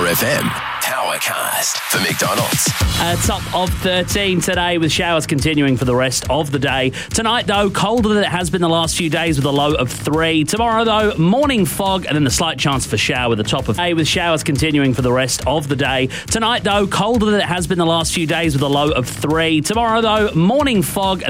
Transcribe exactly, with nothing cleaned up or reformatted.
Power F M. Powercast for McDonald's. Uh, top of thirteen today with showers continuing for the rest of the day. Tonight, though, colder than it has been the last few days with a low of three. Tomorrow, though, morning fog and then the slight chance for shower with a top of eight with showers continuing for the rest of the day. Tonight, though, colder than it has been the last few days with a low of three. Tomorrow, though, morning fog